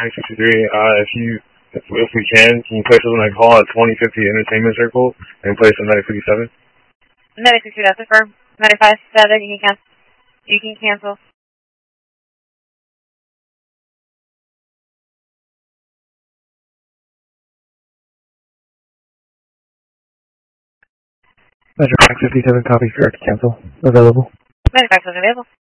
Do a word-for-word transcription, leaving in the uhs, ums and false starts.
nine sixty-three, uh, if you, if, if we can, can you place us on a call at twenty fifty Entertainment Circle and place on nine fifty-seven? nine sixty-two, that's affirmed. nine five seven, you can cancel. You can cancel. Measure Pack fifty-seven, copy, correct, cancel. Available. nine five seven available.